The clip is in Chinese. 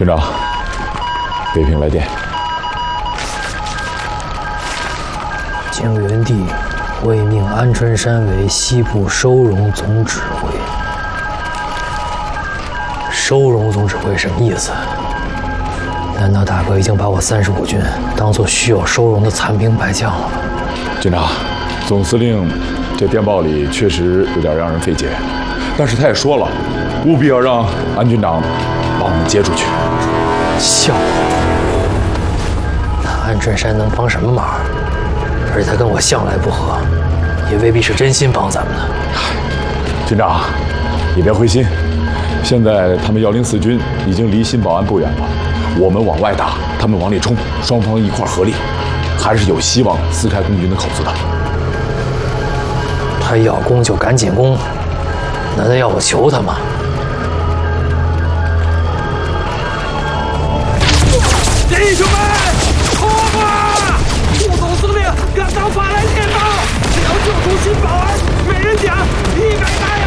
镇长，北平来电。 江元帝未命安春山为西部收容总指挥。收容总指挥什么意思？难道大哥已经把我35军当作需要收容的残兵败将了吗？ 镇长，总司令这电报里确实有点让人费解，但是他也说了，务必要让安军长把我们接出去。 笑话！那安春山能帮什么忙？而且他跟我向来不和，也未必是真心帮咱们的。 军长，你别灰心，现在他们104军已经离新保安不远了，我们往外打，他们往里冲，双方一块合力，还是有希望撕开共军的口子的。 他要攻就赶紧攻，难道要我求他吗？ 弟兄们，冲啊！副总司令刚刚发来电报，只要救出新保安，每人奖100单。